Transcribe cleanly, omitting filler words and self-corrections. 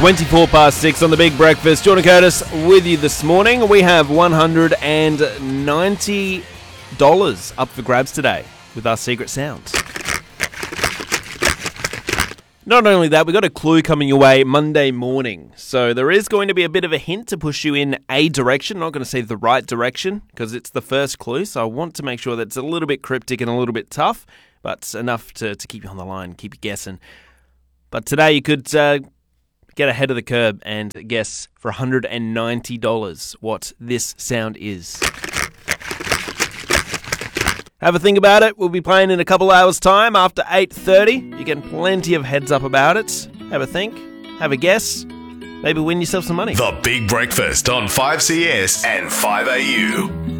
24 past 6 on the Big Breakfast. Jordan Curtis with you this morning. We have $190 up for grabs today with our secret sounds. Not only that, we've got a clue coming your way Monday morning. So there is going to be a bit of a hint to push you in a direction. I'm not going to say the right direction because it's the first clue. So I want to make sure that it's a little bit cryptic and a little bit tough, but enough to keep you on the line, keep you guessing. But today you could get ahead of the curb and guess for $190 what this sound is. Have a think about it. We'll be playing in a couple hours' time after 8:30. You're getting plenty of heads up about it. Have a think, have a guess, maybe win yourself some money. The Big Breakfast on 5CS and 5AU.